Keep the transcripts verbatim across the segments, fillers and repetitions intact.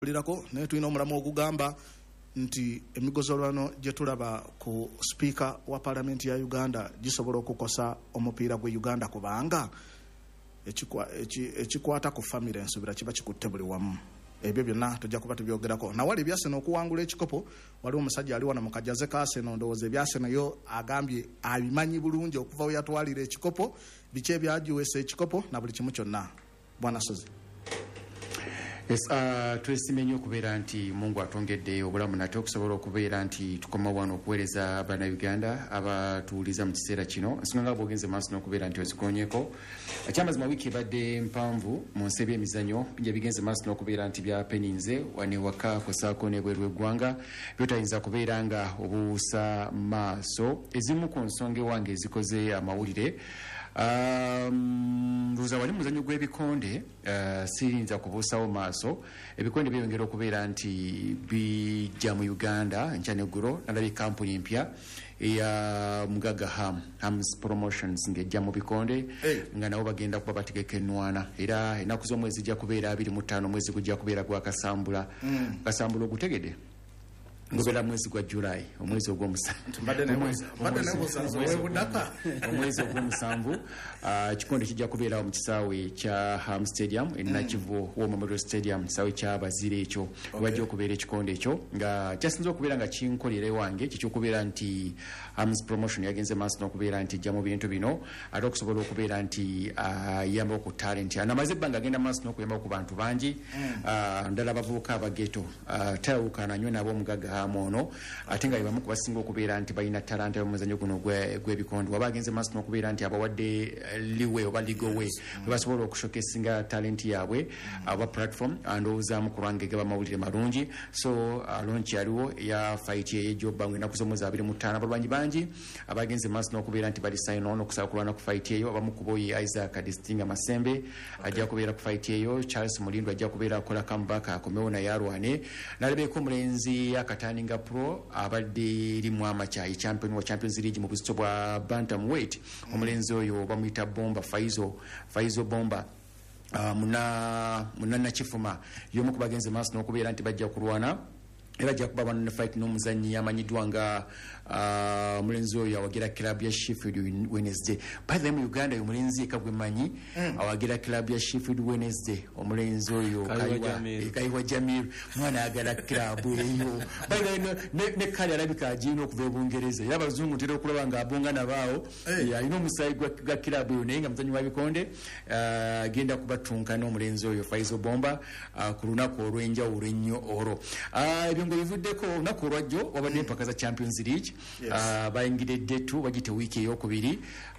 lirako naye tulina omulamu ogugamba nti emigozolwano gye tulaba ku speaker wa parliament ya Uganda gisobola okukosa omupiira gwe Uganda kubanga ekikwata ku family ensubira kiba kikutte buli wamu. Ebyo byonna tujja kuba tubyogerako. Na wali byaseno okuwangula ekikopo wali omusajja ali wana mu kajaze ka Arsenal ndowooza byaseno yo agambye abimanyi bulungi okuva we yatwalira ekikopo biki ebyagiwesa ekikopo na buli kimu kyonna. Bwana Sozi. Yes, uh, twesimenye okubeera nti Mungu atongedde obulamu nate okusobola okubeera nti tukoma wano okuweereza abana Uganda abatuuliza mu kiseera kino ensonga nga bw'ogenze maaso n'okubeera nti ozikonyeko. Ekyamazima wiiki ebadde mpanvu mu nsi ebyemizannyo bijja bigenze maaso n'okubeera nti byapeninze wane waka kosaako n'ebweru eggwanga byotayinza kubeera nga obuusa maaso ezimu ku nsonga ewange ezikoze amawulire. Um, Ruza wali muzanyo gw'ebikonde uh, sirinza kubuusawo maaso ebikonde byongera okubeera nti bijja mu Uganda nkyaneggulo nalabye kampuni empya eya Mugaga Ham Hams Promotions ng'ejja mu bikonde hey. Nga nabo bagenda kuba bategeka ennwana era ennaku z'omwezi zijja kubeera abiri mu ttaano omwezi gujja kubeera gwa Kasambula mm. Kasambula ogutegedde ngobera mwezi gwa July omwezi ogw'omusanvu omwezi ogw'omusanvu kikonde kijja kubeera mu kisaawe kya Ham Stadium enakivu War Memorial Stadium kisaawe kya bazire ekyo wajja okubeera ekikonde ekyo nga kyasinze okubeera nga kinkolera wange kikyokubeera nti Ham's Promotion yagenze maaso n'okubeera nti jja mu bintu bino ate okusobola okubeera nti yamba ku talent anamaze ebbanga agenda maaso n'okuyamba ku bantu bangi ndala abavubuka abageto tawukana nnyo nabo Mugaga mono ate nga bamu kubasinga okubeera nti balina talanta y'omuzannyo guno gw'ebikonde waba agenze maaso n'okubeera nti abawadde liwe oba ligowe basobola okushokesinga talenti yaabwe aba platform andoozaamu kulwangege bamawulire malungi so launch yaliwo ya fight ey'ejjobba ng'ennaku z'omwezi abiri mu ttaano abalwanyi bangi abagenze maaso n'okubeera nti bali sign on okusaba kulwana ku fight eyo abamu ku bo ye Isaac Distinga Masembe ajja kubeera ku fight eyo Charles Mulindo ajja kubeera akola comeback akomewo naye alwane nalabeeko omulenzi akatani nga pro abadde limu amachayi champion wa Champions League mu buzito bwa bantamweight omulenzi oyo bamuyita Bomba Faizo Faizo Bomba uh, muna munana kifuma yomu kubagenze maaso n'okubeera nti bajja kulwana era ajja kuba bano ne fight n'omuzannyi amanyiddwa nga uh, mulenzi oyo awagira club ya Sheffield Wednesday. By the way mu Uganda yo mulenzi ekagwe manyi mm. awagira club ya Sheffield Wednesday omulenzi oyo Kaiwa Jamil mwana agala club eyo by the way ne, ne kali alabika ajino okuva Bungereza era abazungu tero okulaba nga abonga nabaawo hey. Alina omusayi gwa club eyo naye nga muzannyi wa bikonde uh, agenda kubatunka n'omulenzi oyo Faizo Bomba uh, ku lunaku olw'enjawulo ennyo olwo uh, ngo ivuddeko olunaku olwajjo wabadde empaka za Champions League yes. uh, bayingiridde tu bagite wiiki ey'okubiri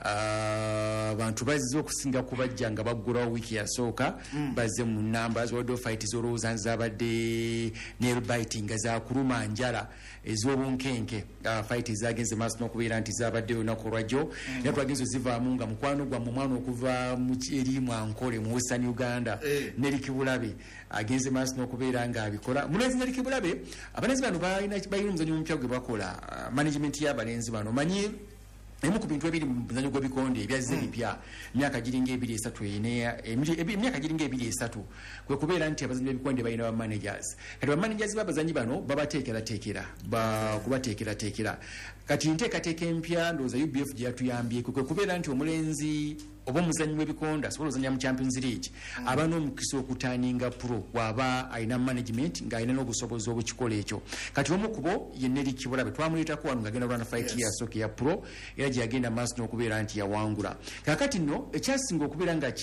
abantu uh, bazze okusinga kubajja nga baggulawo wiiki yasooka mm. bazze mu numbers wadde fight z'olowooza zabadde nail biting nga zakuluma njala ez'obunkenke uh, fight ezagenze maaso n'okubeera nti zabadde olunaku olwajjo mm. naye twagenze ozivaamu nga mukwano gwa mu mwana okuva eri Mwankole mu Western Uganda hey. Neriki Bulabe agenze maaso n'okubeera nga abikola mulenzi Neriki Bulabe abalenzi bano balina balina omuzannyo omupya gwe bakola uh, management y'abalenzi bano manyi emu ku bintu ebiri mu muzannyo gw'ebikonde ebyazze ebipya emyaka giringa ebiri esatu ene emyaka giringa ebiri esatu kwe kubeera nti abazannyi b'ebikonde balina ba managers kati ba managers b'abazannyi bano babateekerateekera kubateekerateekera kati nteekateeka empya ndowooza U B F gye yatuyambye kwe kubeera nti omulenzi oba omuzannyi w'ebikonde asobola ozannya mu Champions League mm. aba n'omukisa okutaaninga pro waba alina management ng'alina n'obusobozi obukikola ekyo kati omu kubo ye Neriki Bulabe twamuleetako wano ng'agenda olwana fight yes. yasooka ya pro era gye yagenda maaso n'okubeera nti yawangula kaakati nno ekyasinga okubeera nga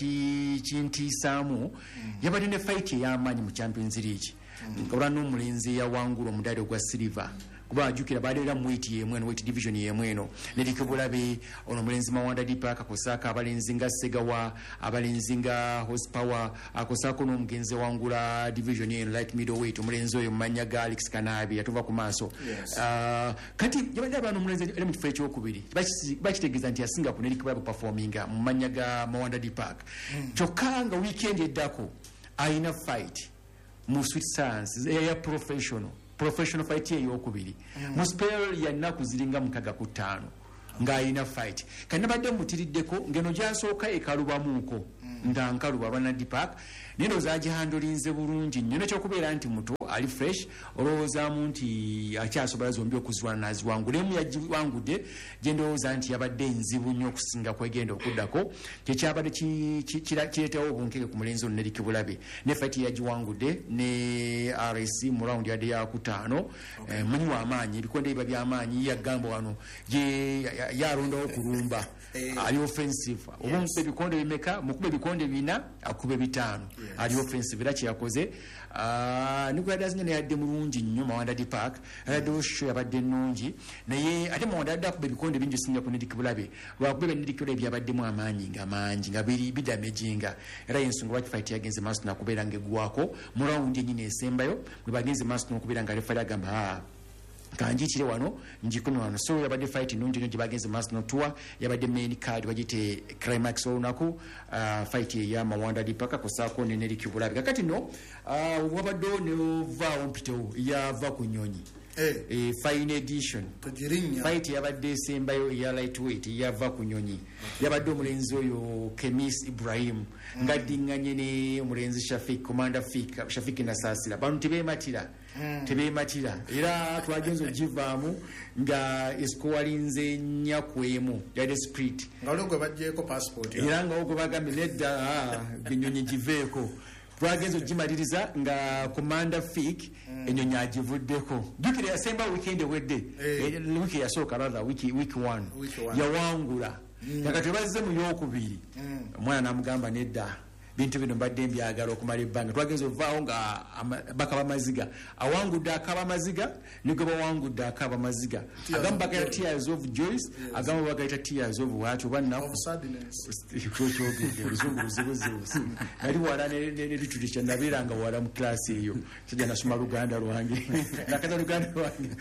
kintiisaamu mm. yabadde ne fight ey'amaanyi mu Champions League mm. olwa n'omulenzi eyawangula omudaali ogwa silver kuba ajukira baadera mu weight yemwe no weight division yemwe no Neriki Bulabe ono mulenzi Mawanda Dipaka akosaka abalenzi nga Segawa abalenzi nga Horsepower akosako n'omugenzi wangula division ye light middleweight omulenzi oyo manya ga Alex Kanabi atuva ku maaso yes. uh, kati yabadde abantu omulenzi ele mu kifo ekyokubiri bakitegeeza nti yasinga ku Neriki Bulabe performinga mu manya ga Mawanda Dipaka mm. kyokka nga weekend eddako ayina fight mu Sweet Science ya professional professional fight ey'okubiri mm. mu spell ya nnaku ziringa mukaga ku ttaano ng'ayina fight kandi nabadde mutiriddeko ngeno gyasooka ekalubamuuko mm. nga nkalu wa Nadi Park nendo zagihandolinze bulungi nnyo nekyokubeera nti muto ali fresh olowoozaamu nti akyasobola zombi okuzirwana naziwangulemu yagiwangudde gye ndowooza nti yabadde nzibu nnyo okusinga kwegenda okuddako kyekyabadde kireetawo obunkeke ku mulenzi ono Nelly Kibulabe ne fight yagiwangudde ne R S C mu round yadde yakutaano munyi w'amaanyi ebikonde biba by'amaanyi yagamba wano yalondawo kulumba ali offensive oba mukube ebikonde bimeka mukube ebikonde bina akube bitaano ali offensive era kyeyakoze niko yadazinya neyadde mulungi nnyo Mawandadi Park yaddewo sho yabadde nnungi naye ate Mawandadi akuba ebikonde bingi osinga ku Nelly Kibulabe lwakuba Nelly Kibulabe byabaddemu amaanyi nga mangi nga biri bidamejinga era yensonga lwaki fight yagenze maaso nakubeera ng'eggwako mu rawundi ennyini esembayo bwe bagenze maaso n'okubeera nga refari agamba kanjikire wano njikume wano so yabadde fight nungi nyo bagenze maaso notua yabadde main card bagite climax olunaku uh, fight ya Mawandadi Park kosaako ne Nelly Kibulabe kakati no uh, wabadde nevaawo mpitewo yava ku nnyonyi Eh, e fine edition tujirinya fight yabadde esembayo ya lightweight yava ku nyonyi yabadde omulenzi oyo Kemis Ibrahim mm. ngadiŋŋanye ne omulenzi Shafik Commander Fik Shafik Nasasira bano tebeematira mm. tebeematira era twagenza ogivaamu nga esikowalinze nyakwemu yadde spirit nga olwo gwe bajjeeko passport era nga ogwe bagambye nedda enyonyi giveeko twagenza ogimaliriza nga Commander Fik mm. enyonyi agivuddeko jukira yasemba weekend ewedde hey. e, wiki yasooka rather wiki week one, one. yawangula mm. kakati bazze mu yokubiri mm. omwana namugamba nedda bintu bino mbadde mbyagala okumala ebbanga twagenza ovaawo nga bakaba maziga awangudde akaba maziga nigwe bawangudde akaba maziga agamu bagayita tears of joys agamu bagayita tears of what oba nnaku oluzungu luzibuzibu nali wala neritulikya nabeeranga wala mu kilasi eyo kijja nasoma luganda lwange nakaza luganda lwange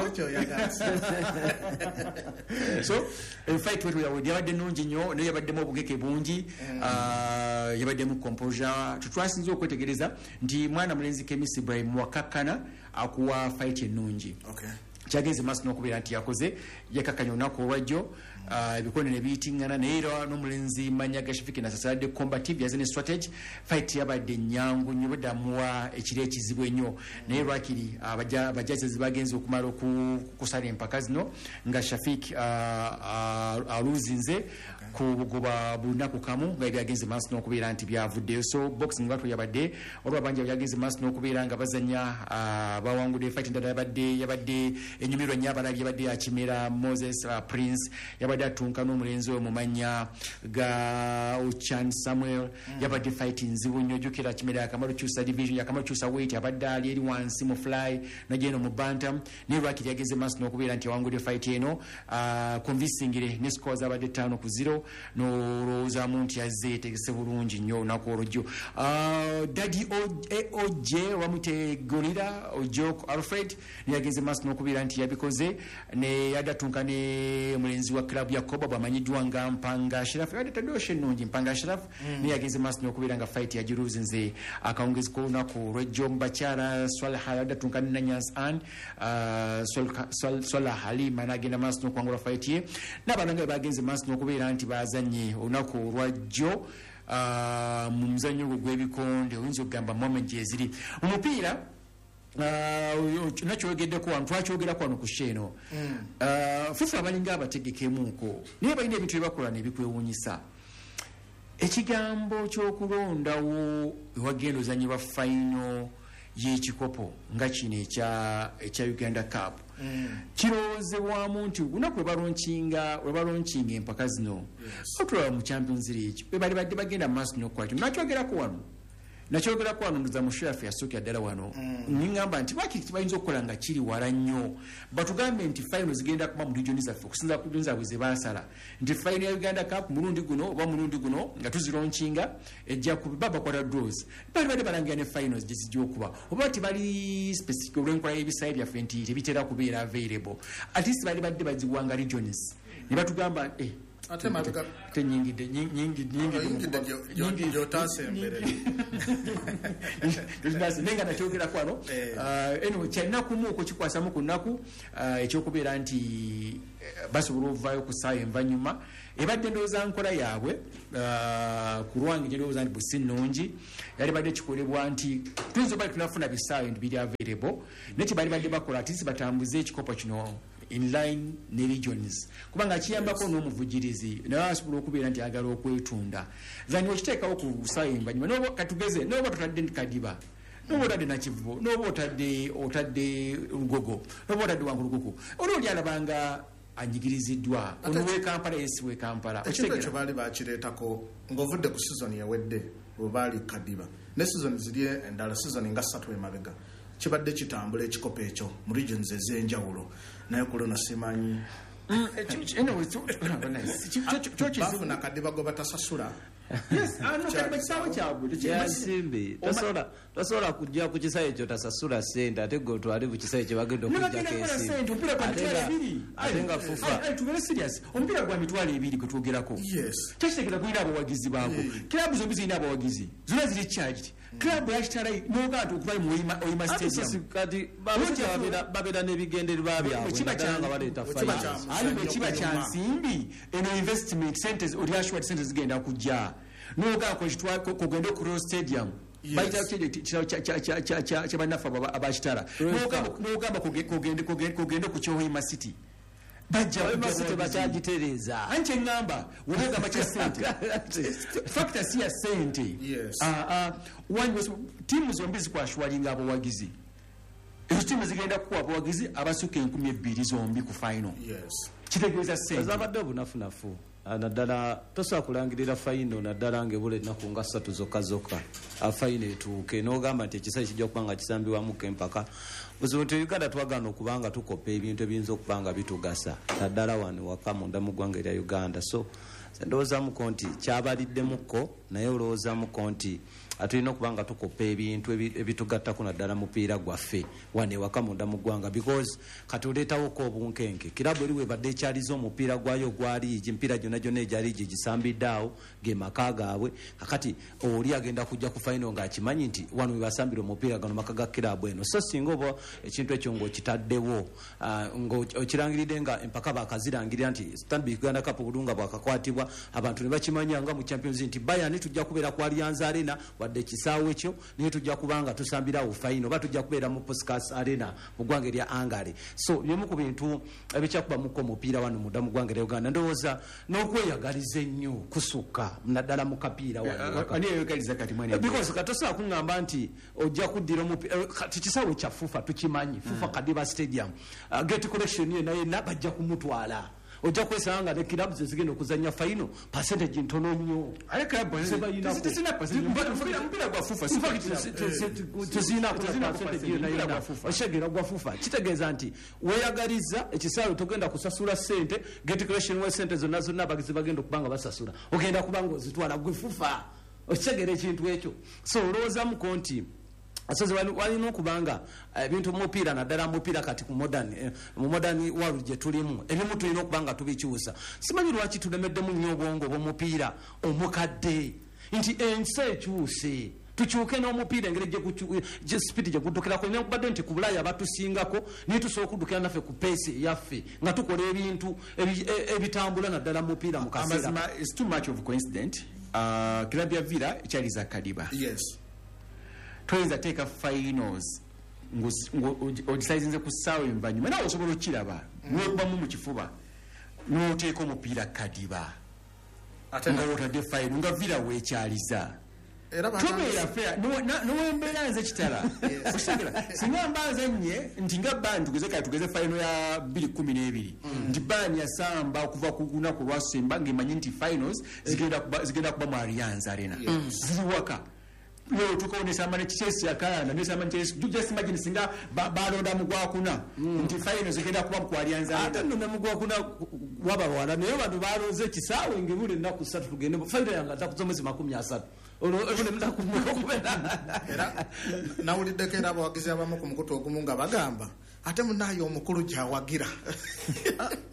so enfight wetu yawedde yabadde nungi nnyo naye yabaddemu obugeke bungi yabadde mu composure tutwasinze okwetegereza nti mwana mulenzi Kemis Ibrahim wakakkana akuwa fight ennungi okay kyagenze maaso n'okubeera nti yakoze yakakanya olunaku olwajjo ebikonde ne biyitiŋŋana naye era n'omulenzi Manyaga Shafiki Nasasaladde combative yaze ne strategy fight yabadde nnyangu nnyo badamuwa ekiri ekizibu ennyo naye lwakiri abajazi bagenze okumala okusala empaka zino nga Shafik aluzinze ku bugoba bunaku kamu nga ebyagenze maaso n'okubeera nti byavuddeyo so boxing lwatu yabadde olwa banja byagenze maaso n'okubeera nga bazanya bawangudde fight endala yabadde yabadde enyumirwa nnyo abalabi yabadde yakimera Moses uh, Prince yabadde atunka n'omulenzi oyo mu mannya ga Ochan Samuel mm. yabadde fight nzibu nnyo jukira kimera yakamalu kyusa division yakamalu kyusa weight yabadde ali eri wansi mu fly najeno mu bantam ne lwakiri yageze maaso n'okubeera nti awangudde fight eno uh, convincingire ne scores abadde ttaano ku zero n'olowoozamu nti yazze tegese bulungi nnyo olunaku olwojjo uh, Daddy O J wamute Gorilla Ojok Alfred yagenze maaso n'okubeera nti yabikoze ne yadatunka ne mulenzi wa club ya Koba bamanyiddwa nga Mpanga Ashraf yadde tadoshe nnungi Mpanga Ashraf mm. ne yagenze maaso n'okubeera nga fight yagiruzinze akawungezi k'olunaku olwejjo mubakyala Swalha yadatunka ne Nanyas Ann uh, Swalha Halima n'agenda maaso n'okuwangula fight ye n'abalanga bagenze maaso n'okubeera nti bazanye olunaku olwajjo uh, mu muzannyo gwe gw'ebikonde oyinza okugamba moment gyeziri omupiira uh, nakyogeddeko wano twakyogerako wano ku sheeno mm. uh, fufu abalinga abategekemuuko naye balina ebintu byebakola nebikwewuunyisa ekigambo ky'okulondawo ewagenda ozanyirwa fayino y'ekikopo nga kino ekya Uganda Cup mm. kirowoozebwamu nti lunaku lwebalonkinga lwebalonkinga empaka zino otulaba mu Champions League bebali badde bagenda mu maaso n'okukola kino nakyogerako wano nakyogerako wano ndoza mushirafu yasookera ddala wano ningamba nti lwaki tibayinza okukola nga kiri wala nnyo batugambe nti final zigenda kuba mu regioni zaffe okusinza ku regioni zaabwe ze baasala nti final ya Uganda Cup mulundi guno oba mulundi guno nga tuzironkinga ejja kuba bakola draws bali badde balangira ne finals gye zijja okuba oba tibali specific olw'enkola y'ebisayi byaffe nti tebitera kubeera available at least bali badde baziwanga regions ne batugamba eh ate mabega tenyingide nyingi nyingi nyingi jotase mbere ndasi nenga nakyogera kwano uh eno kyalina kumu ko kikwasa mu kunaku uh ekyokubeera nti basobola ovaayo ku ssaawa envanyuma ebadde ndowooza nkola yaabwe ku lwange gyendowooza nti busi nnungi yali badde kikolebwa nti tuyinza obali tunafuna bisaawa biri available naye kyebali badde bakola atisi batambuze ekikopo kino inline ne regions kubanga kiyambako n'omuvugirizi naye asobola okubeera nti agala okwetunda then okiteekawo ku ssaawa envanyuma katugeze noba totadde kadiba noba otadde nakivubo noba otadde otadde lugogo noba otadde wangulukuku olwoli alabanga anyigiriziddwa ono wekampala yesi wekampala ekintu ekyo baali bakireetako ng'ovudde ku sizoni ewedde webaali kadiba ne sizoni ziri endala sizoni nga ssatu emabega kibadde kitambula ekikopo ekyo mu regions ez'enjawulo naye kulono simanyi bafuna kadiba gwe batasasula yasimbi tosobola kujja ku kisawe ekyo tasasula sente ate gwe otwale ku kisawe ekyo bagenda okujjako ensimbi ate nga fufa omupiira gwa mitwalo ebiri gwe twogerako kyakitegera kulina abawagizi baako kilabu zombi zirina abawagizi zonna ziri charged kilabu yakitala nogaa nti okuva mu oyima stadium kati babeera n'ebigendererwa byabwe nga baleeta ali bwe kiba kya nsimbi eno investment centers oli assured centers zigenda kujja nogaa kogende ku stadium bayita kyabannaffe abakitala nogamba kogende ku kyohima city bakyagitereeza anti eŋŋamba webogamba kya sente factor si ya sente tiimu zombi zikwashwalinga abawagizi ezo tiimu zigenda kukuwa abawagizi abasukka enkumi ebbiri zombi ku final kitegeeza sente zabadde obunafunafu naddala tosobola kulangirira fayino naddala ngaebula ennaku nga ssatu zokka zokka fayino etuuke n'ogamba nti ekisawe kijja okuba nga kisambibwamuko empaka buzibu nti uganda twagaana okuba nga tukopa ebintu ebiyinza okuba nga bitugasa naddala wano waka munda mu ggwanga erya uganda so ndowoozamuko nti kyabaliddemukko naye olowoozamuko nti atulina okuba nga tukopa ebintu ebitugattako naddala mupiira gwaffe wane waka munda mu ggwanga because kati oleetawoko obunkenke kirabu eri webadde ekyaliza omupiira gwayo gwa liigi emipiira gyonna gyonna egya liigi gisambiddeawo ge maka gaabwe kakati oli agenda kujja ku fayino ng'akimanyi nti wano webasambira omupiira gano maka ga kirabu eno so singa oba ekintu ekyo ng'okitaddewo ng'okirangiridde nga empaka bakazirangirira nti Stanbic Uganda Cup obulunga bwakakwatibwa abantu ne bakimanya nga mu Champions nti Bayern tujja kubeera ku Allianz Arena wadde ekisaawe ekyo naye tujja kubanga tusambirawo fayino oba tujja kubeera mu Puskas Arena mu ggwanga erya Angale so byemu ku bintu ebikyakubamuko omupiira wano mudda mu ggwanga erya Uganda ndowooza n'okweyagaliza ennyo kusukka naddala mu kapiira because katosobola kuŋŋamba nti ojja kuddira kati kisaawe kya fufa tukimanyi fufa kadiba stadium gate collection yena yena bajja kumutwala ojja kwesanga nga ne kilabu zezigenda okuzanya fayino percentage ntono nnyo oshegera gwa fufa kitegeeza nti weyagaliza ekisaawe togenda kusasula sente gate collection we sente zonna zonna abagizi bagenda okubanga basasula ogenda kubanga ozitwala gwe fufa okitegeera ekintu ekyo so olowoozamuko nti asoze walina okubanga ebintu mupiira naddala mupiira kati ku modern mu modern world gye tulimu ebimu tulina okubanga tubikyusa simanyi lwaki tulemeddemu nnyo obwongo obw'omupiira omukadde nti ensi ekyuse tukyuke n'omupiira engeri gye sipidi gye guddukirako nekubadde nti ku bulaaya batusingako naye tusobola okuddukira naffe ku peesi eyaffe nga tukola ebintu ebitambula naddala mupiira mu kaseera is too much of coincident kilabu ya villa ekyaliza kadiba toyinza teeka finals ogisaizinze ku ssaawa envanyuma nawe osobola okiraba nekubamu mu kifuba n'oteeka omupiira kadiba nga wotadde fayino nga villa weekyaliza tobeera fea nowembeera nze kitala okitegera singa mbanza nnye nti nga bani tugeze kale tugeze fayino ya bbiri kumi n'ebiri nti bani yasamba okuva ku lunaku lwasemba ng'emanyi nti finals zigenda kuba mu Allianz Arena ziri waka yo tuko nesamba ne Chelsea yakana nesamba ne Chelsea just imagine singa balonda mugwakuna nti final zigenda kuba ku Allianz ate nno mugwakuna waba wala naye bantu balonze kisaawe ngebule nnaku ssatu tugende final yanga takuzomezi makumi asatu ono ebone mtaku kubera era nawuliddeko era abawagizi abamu ku mukutu ogumu nga bagamba ate munayo omukulu gyawagira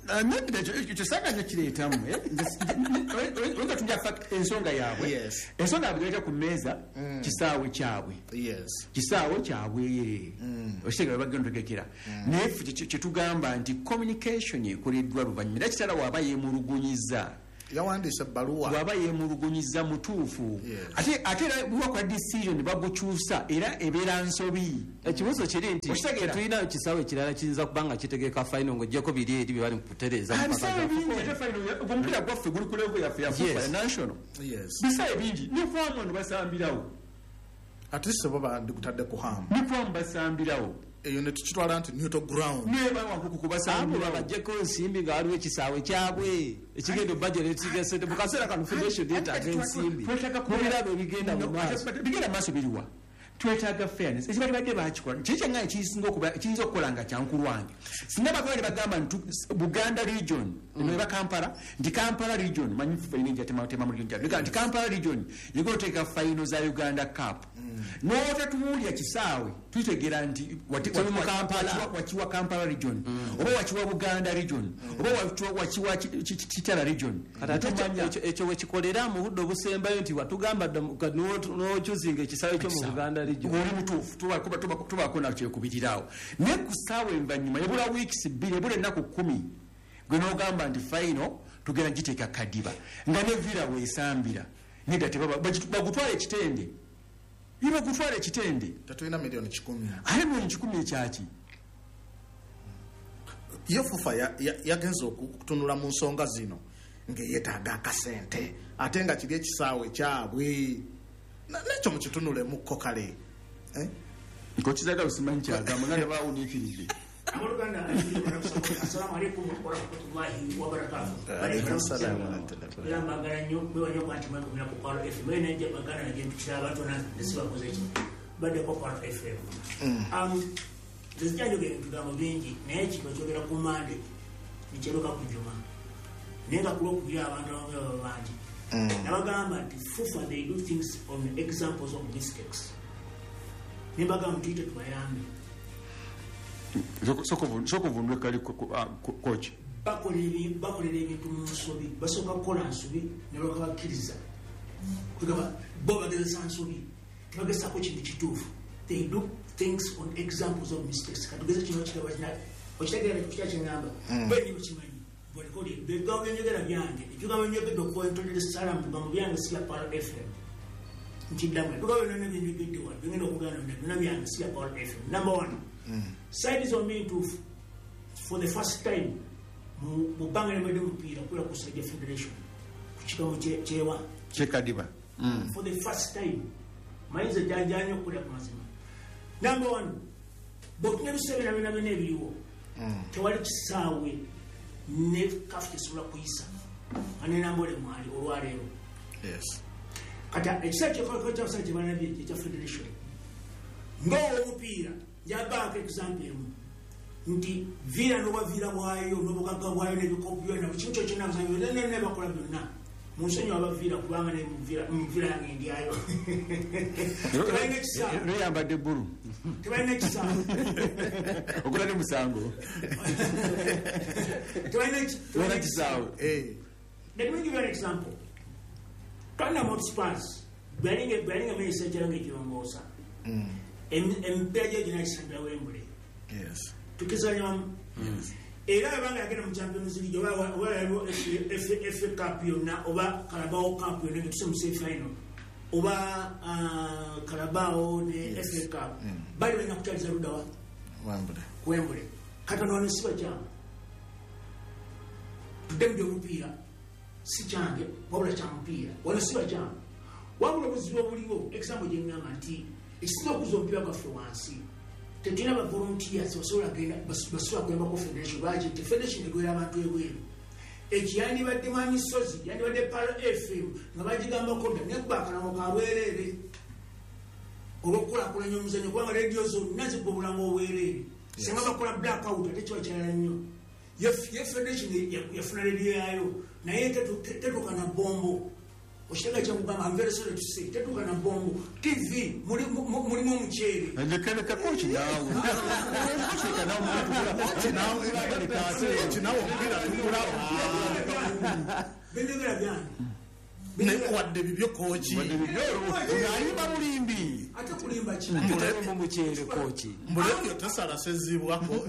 nandira ekyo saganya kireetamu oyinza tujja ensonga yaabwe Yes. ensonga yaabwe geeta ku mmeeza kisaawe kyabwe Yes. kisaawe kyabwe okitegera bagenda tegekera naye ffe kyetugamba nti communication ekoleddwa luvannyuma era kitala waaba yeemulugunyiza yawandiise ebbaluwa bw'aba yeemulugunyiza mutuufu ate ate era bwakola decision bagukyusa era ebeera nsobi ekibuuzo kiri nti Okitegeera? tetulinayo kisaawe kirala kiyinza kubanga kitegeka fayino ng'ojjako biri eri bye bali mu kutereeza mu mpaka bisaawe za bingi ate fayino omupiira gwaffe guli ku level yaffe yafufa Yes. ya national Yes. bisaawe bingi ne kwamu ano basambirawo at least bo bandigutadde ku hamu ne kwamu basambirawo eyo ne tukitwala nti neutral ground nebawankuku abo kubasambirawo babajjeko ensimbi nga waliwo ekisaawe kyabwe ekigenda obajja nekigesente mu kaseera kano federation yeetaaga ensimbi mu birabo ebigenda mu maaso bigenda maaso biriwa twetaaga fairness ekibali badde bakikola kiri kyaŋŋaye kisinga okuba kiyinza okukola nga kyankulu wange singa bakaba ne bagamba nti buganda region eno eba kampala nti kampala region manyi fayino enja tematema mu region kyabwe nti kampala region yegona oteeka fayino za uganda cup n'otatuwulya kisaawe tutegeera nti wati- Tuli mu wati- Kampala. wakiwa- wakiwa kampala region oba wakiwa buganda region oba wakiwa- wakiwa Ki- Ki- kitala region kati ate ekyo- Tomanya. ekyo- ekyo wekikolera mu budde obusembayo nti watugamba dda mu- kati n'otu- n'okyuzinga ekisaawe kyo mu buganda region oli mutuufu tuba- tuba- tuba- tubaako nakyekubiriraawo naye ku ssaawa envanyuma ebula wiikisi bbiri ebula ennaku kkumi gwe n'ogamba nti fayino tugenda giteeka kadiba nga ne vira weesambira nedda tebaba- bagi- bagutwala ekitende ye bagutwala ekitende tetulina miliyoni kikumi ate miliyoni kikumi ekyaki ye fufa ya- ya- yagenza okutunula mu nsonga zino ngaeyetaaga akasente ate nga kiri ekisaawe kyabwe Na- nekyo mukitunulemmukko kale Eh? nkokizaga busimanyi kyagamba nga nebawuniikiridde Abooluganda, assalamu alaikum warahmatullahi wabarakatuh. Alaikum salaam wa rahmatullahi. Era mbagala nnyo mwewanyo kwanti mwekumira ku Kwaro F M. Mwe nenje bagana naye mpikira abantu na nesibakoze ki. Badde ko Kwaro F M. Um, Tuzijja njogera ebigambo bingi naye kino kyogera ku Mande nikyeruka ku Juma. Naye nga kulwokubiri abantu abamu baba bangi. Nabagamba nti FUFA they do things on examples of mistakes. Ne bagamba tuyite tubayambe. sokuvundwe kali koki bakolera ebintu mu nsobi basooka kukola nsobi ne bakabakkiriza kugamba bo bagezesa nsobi tebagezaako kintu kituufu they do things on examples of mistakes katugeze kino kirabakina okitegeera ekikya kyeŋŋamba beni bakimanyi bolikoli ebigambo byenjogera byange ebigambo byenjogedde okuva entondere salamu bigambo byange si bya Power F M nkiddamu ebigambo byonna byenjogedde wano byengenda okugana byonna byange si bya Power F M. Number one, side on me to for the first time mu banga ne mwede mupiira kula ku side federation kuchikamu chewa kyekadiba for the first time maize jajanyo kula ku mazima. Number one, botune bisebera bina bina ebiriwo tewali kisaawe ne kafite sura kuyisa ane nambole mwali olwalero Yes. kata ekisa kyekoko kyasa kibana bye kya federation ngo omupiira yabaako example emu nti vira nobavira bwayo nobugaga bwayo nebikopo byonna bukimu kyo kyonna ne bakola byonna munsonyi wabavira kubanga muvira yange ndyayo tebalina ekisaawe noyambadde bbulu tebalina ekisaawe okola ne musango tebalina kisaawe Eh. Let me give you an example. Tottenham Hotspurs byalinga byalinga meyisa ekiranga ekirongoosa emipira gyo gina kisambira Wembley Yes. tukizanyamu era abanga yagenda mu Champions League oba oba yaliwo F A Cup yonna oba Carabao Cup yonna ngetuse mu semi final oba ah, Carabao ne F A Cup bali balina kutaliza ludawa Wembley. ku Wembley katono wano siba kyange tudde mu omupiira si kyange wabula kya mupiira wano siba kyange wabula obuzibu obuliwo example gyeŋŋamba nti ekisinga okuza omupiira gwaffe wansi tetulina ba volunteers basobola genda basobola kuyambako federation lwaki nti federation egwera abantu ebweru ekiyandibadde mwamisozi yandibadde Palo F M nga bagigambako dda nekkuba akalamo kabwereere olw'okukulakulanya omuzanyo kubanga rediyo zonna zigwa obulamu obwereere singa bakola blackout ate kiba kirala nnyo ye federation yafuna rediyo yaayo naye tetuka na bombo oshega kyakugamba I'm very sorry to say tetuuka na bongo T V mulimu omuceere ndekeleka kochi nawe kochi nawe kochi nawe mpira tugulawo bendegera byange wadde bibyo kochi ayimba mulimbi ate kulimba ki mulimu muceere kochi mbulebyo tosala sezibwako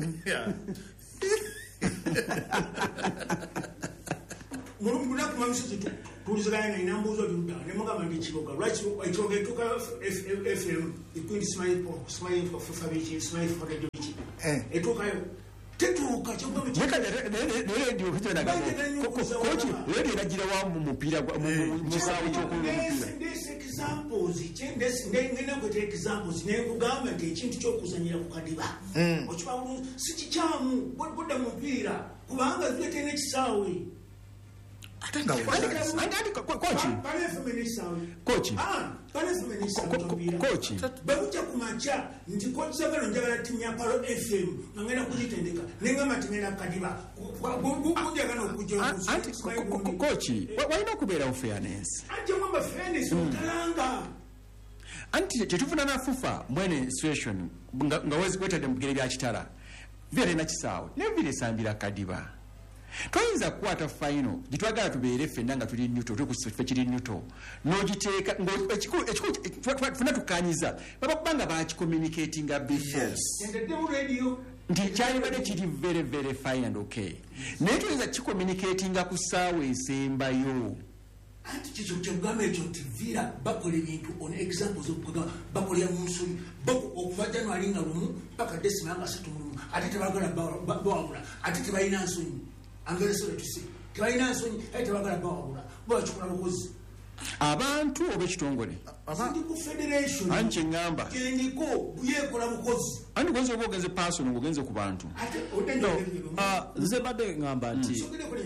mulumuna kumamisozi tuliziganya inambuzo biruda nemugamba ndi kiboga lwaki ekyoge tuka F M ikundi smile smile for fabric smile for radio chi etukayo tetuka chombo yeka radio kitana gabo kochi radio inagira wa mu mupira mu sawo cyokulu mupira this examples chendes ndengena ko examples nekugamba nti ekintu kyokuzanyira ku kadiba okibaulu sikichamu bodda mupira kubanga twete ne kisawe atenga andi kochi pale feminist kochi ah pale feminist kochi babuja kumacha nti kochi sabalo njagala timya palo F M ngena kujitendeka nenga matimena kadiba kuja kana okuja anti kochi waina kubera fairness anti mwamba fairness utalanga anti tetufuna na fufa mwene situation ngawezi kwetade mugere bya kitala vile na kisawo ne vile sambira kadiba twinza kukwata final gitwagala tubeere ffenna nga tuli neutral tuli kusifa kiri neutral n'ogiteeka ekikulu funa tukanyiza baba kubanga bakicommunicatinga before nti kyalibadde kiri very very fine and okay naye tuyinza kicommunicatinga ku ssaawa esembayo anti kikyo kyogamba ekyo nti vira bakola ebintu on examples okugamba bakolera mu nsuli okuva january nga lumu paka desima nga satu mulumu ate tebagala bawabula ate tebalina nsonyi I'm very sorry to say tebalina nsonyi ate tebagala bawabula bwakikola bukozi abantu ob'ekitongole sindi ku federation anti ngamba kendiko yekola bukozi anti kwenza oba ogenze personal ngogenze ku bantu ate odendolebiyo nze badde ngamba nti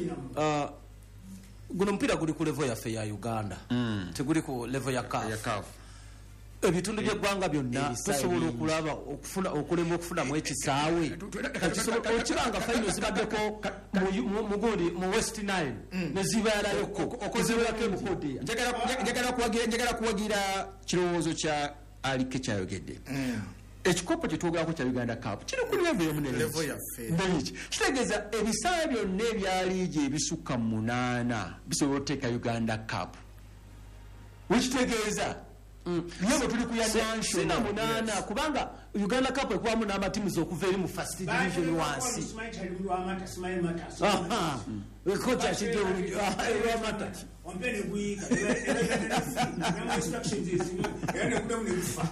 guno mpira guli ku level yaffe ya Uganda teguli ku level ya C A F ebitundu by'eggwanga byonna tusobola okulaba okufuna okulema okufunamu ekisaawe okibanga fayino zibaddeko mugundi mu West Nile ne zibayalako okuziwerako emukodi njagala kuwagira kirowoozo kya alike kyayogedde ekikopo kyetwogerako kya Uganda Cup kiri ku level yomuneki kitegeeza ebisaawe byonna ebya liigi ebisukka mu munaana bisobola okuteeka Uganda Cup wekitegeeza Leo tuli kuya sina munana kubanga Uganda Cup ekwamu n'amatimu zokuva eri mu first division wansi aha kocha chide uramata ompene kuika na instructions hizi yani kuna mnifa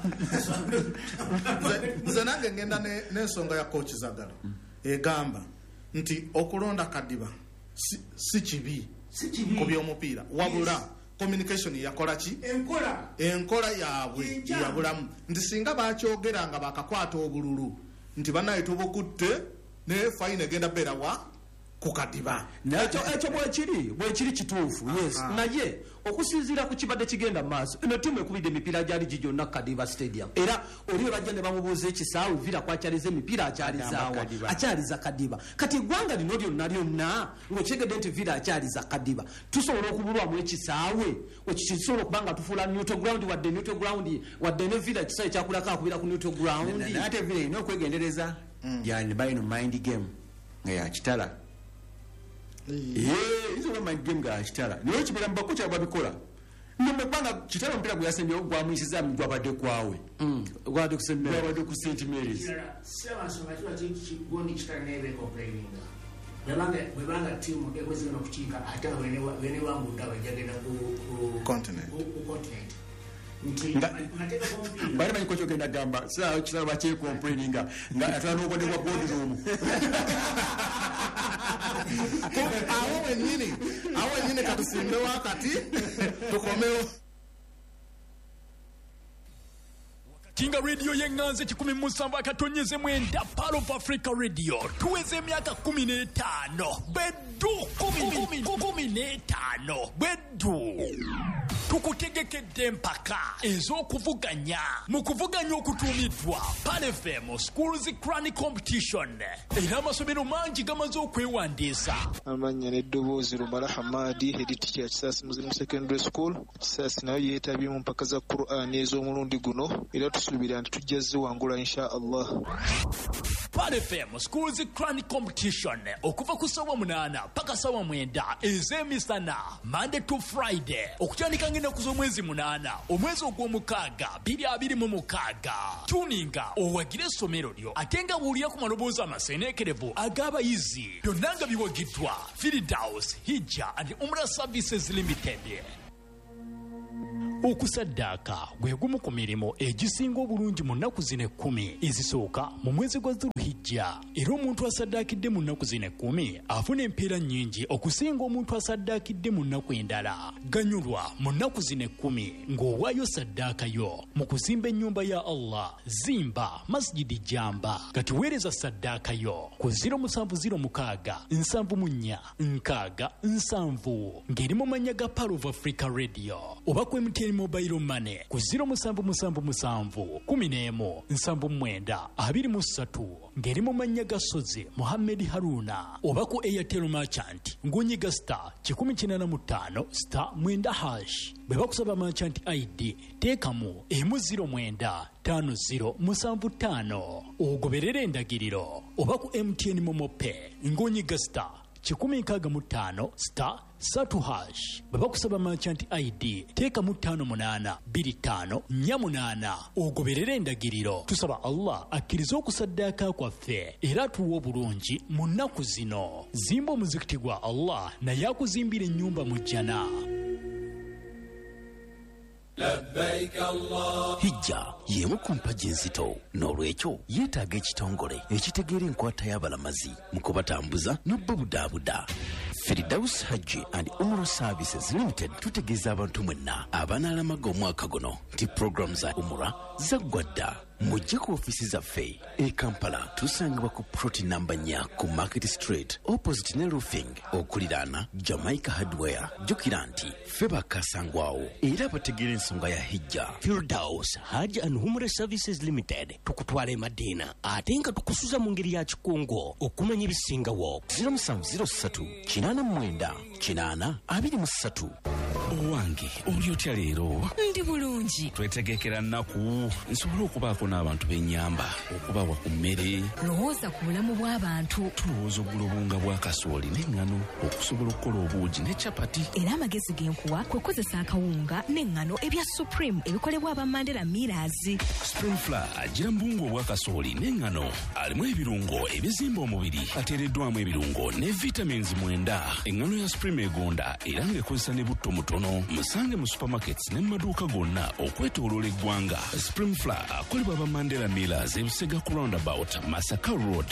zanange ngenda ne nensonga ya coach Zagala egamba nti okulonda kadiba si kibi si kibi ku by'omupiira wabula communication yakola ki enkola enkola yaabwe yabulamu nti singa bakyogera nga bakakwata obululu nti banaye tubukutte ne fine egenda bera wa ku kadiba nakyo ekyo bwekiri bwekiri kituufu yes naye okusinziira ku kibadde kigenda maaso eno timu ekubidde emipiira gyali gijonna kadiba stadium era oliwe bajja ne bamubuuza ekisaawe vira kwakyaliza emipiira akyalizaawa akyaliza kadiba kati eggwanga lino lyonna lyonna ng'okyegedde nti vira akyaliza kadiba tusobola okubulwamu ekisaawe wekisobola okubanga tufuula neutral ground wadde neutral ground wadde ne vira ekisaawe kyakulako akubira ku neutral ground ate vira erina okwegendereza yani bino mind game nga yakitala Eh, izo kama game ga kitala. Niwe kibera mbakocha babikola. Nimepanga kitala mpira guyasembye gwa mwisiza mgwabade kwawe. Mm. Gwade kusembye. Gwabade ku Saint Mary's. Sema sema kiwa chiki gondi kitala nebe complaining. Bebanga bebanga timu ekwezi na kuchika ata wene wene wangu ndawe jagenda ku continent. Ku continent. Bari manyi kocho genda gamba. Sasa kitala bache complaining nga atano obode kwa board room. awo wenyini awo wenyini katusimbe wakati tukomeo Kinga Radio yenganze kikumi musamba akatonyeze mwenda Part of Africa Radio tuweze miaka kumi n'etaano bedu kumi kumi n'etaano bedu tukutegekedde empaka ez'okuvuganya mu kuvuganya okutuumiddwa Pan F M Schools Crani Competition era amasomero mangi gamaze okwewandiisa. Amannya n'eddoboozi Lumala Hamadi head teacher ya Kisaasi Muslim Secondary School. Kisaasi nayo yeetabye mu mpaka za Qur'an ez'omulundi guno era tusuubira nti tujja ziwangula insha Allah. Pan F M Schools Crani Competition okuva ku ssaawa munaana paka ssaawa mwenda ez'emisana Monday to Friday okutandika ng'ennaku z'omwezi munaana omwezi ogw'omukaaga biri abiri mu mukaaga. Tuninga owagire essomero lyo ate nga buulira ku maloboozi amaseeneekerevu ag'abayizi byonna nga biwagiddwa Firdaus Hijja and Umrah Services Limited. Okusaddaaka gwe gumu ku mirimu egisinga obulungi mu nnaku zino ekkumi ezisooka mu mwezi gwa Dhulhijja, era omuntu asaddaakidde mu nnaku zino ekkumi afuna empeera nnyingi okusinga omuntu asaddaakidde mu nnaku endala. Ganyulwa mu nnaku zino ekkumi ng'owaayo saddaakayo mu kuzimba ennyumba ya Allah. Zimba Masjidi Jamba kati weereza saddaakayo ku ziro musanvu ziro mukaaga nsanvu mu nnya nkaaga nsanvu ng'eri mu mannya ga Pearl of Africa Radio oba ku M T N Mobile Money ku ziro musanvu musanvu musanvu kumi n'emu nsanvu mwenda abiri mu ssatu ng'eri mu mannya ga Sozi Mohammed Haruna oba ku Airtel Merchant ng'onyiga star kikumi kinaana mu ttaano star mwenda hash. Bwe bakusaba Merchant I D teekamu emu ziro mwenda ttaano ziro musanvu ttaano ogoberera endagiriro oba ku M T N Momo Pay ng'onyiga star kikumi nkaaga mu ttaano star satu hash. Bwe bakusaba Merchant I D teeka mu ttaano munaana bbiri ttaano nnya munaana ogoberera endagiriro. Tusaba Allah akkirize okusaddaaka kwaffe era atuwa obulungi mu nnaku zino. Zimba omuzikiti gwa Allah naye akuzimbira ennyumba mu jjana. Hijja y'emu ku mpagi enzito n'olwekyo yeetaaga ekitongole ekitegeera enkwata y'abalamazi mu kubatambuza n'obbabudaabuda. Firdaus Hajji and Umrah Services Limited tutegeeza abantu mwenna abanaalamaga omwaka guno nti program za Umrah zaggwa dda. Mujje ku ofiisi zaffe e Kampala tusangibwa ku ploti namba nnya ku Market Street opposite ne roofing okuliraana Jamaica Hardware. Jjukira nti ffe bakasangwawo era bategeera ensonga ya hijja. Firdaus Hajj and Umrah Services Limited tukutwala e Madina ate nga tukusuza mu ngeri ya kikungo okumanya ebisingawo. ziro musanvu ziro ssatu kinaana mwenda kinaana abiri mu ssatu. Owange oli otya leero? Ndi bulungi. Twetegekera nnaku nsobola okubaako n'abantu b'ennyamba okubawa ku mmere. Lowooza ku bulamu bw'abantu. Tulowooza oggula obunga bwa kasooli n'eŋŋano okusobola okukola obuugi ne capati. Era amagezi genkuwa kwe kukozesa akawunga n'eŋŋano ebya Supreme ebikolebwa aba Mandela Millers. Supreme Flour agira mu buwunga obwa kasooli n'eŋŋano alimu ebirungo ebizimba omubiri ateereddwamu ebirungo ne vitamins mwenda. Eŋŋano ya Supreme egonda era ng'ekozesa ne butto mutono. Musange mu supermarkets ne mu maduuka gonna okwetooloola eggwanga. Supreme Flour akolebwa aba Mandela Millers e Busega ku roundabout Masaka Road.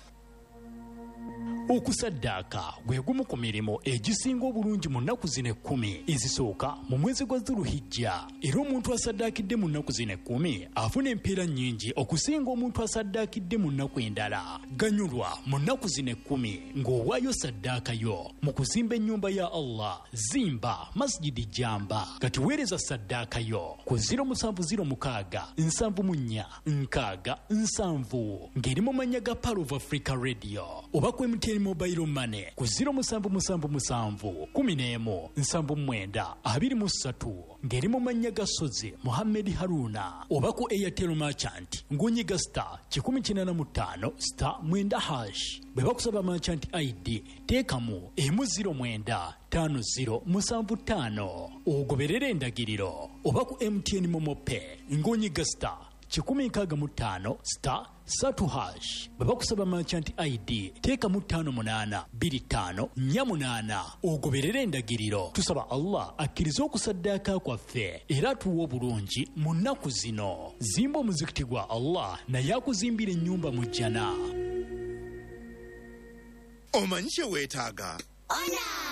Okusaddaaka gwe gumu ku mirimu egisinga obulungi mu nnaku zino ekkumi ezisooka mu mwezi gwa Dhulhijja, era omuntu asaddaakidde mu nnaku zino ekkumi afuna empeera nnyingi okusinga omuntu asaddaakidde mu nnaku endala. Ganyulwa mu nnaku zino ekkumi ng'owaayo saddaakayo mu kuzimba ennyumba ya Allah. Zimba Masjidi Jamba kati weereza saddaakayo ku ziro musanvu ziro mukaaga nsanvu mu nnya nkaaga nsanvu ng'eri mu mannya ga Pearl of Africa Radio oba ku M T N Mobile Money ku ziro musanvu musanvu musanvu kumi n'emu nsanvu mwenda abiri mu ssatu ng'eri mu mannya ga Sozi Mohammed Haruna oba ku Airtel Merchant ng'onyiga star kikumi kinaana mu ttaano star mwenda hash. Bwe bakusaba Merchant I D teekamu emu ziro mwenda ttaano ziro musanvu ttaano ogoberera endagiriro oba ku M T N Momo Pay ng'onyiga star kikumi nkaaga mu ttaano star satu hash. Bwe bakusaba Merchant I D teeka mu ttaano munaana bbiri ttaano nnya munaana ogoberera endagiriro. Tusaba Allah akkirize okusaddaaka kwaffe era atuwa obulungi mu nnaku zino. Zimba omuzikiti gwa Allah naye akuzimbira ennyumba mu jjana. Omanyi kye weetaaga?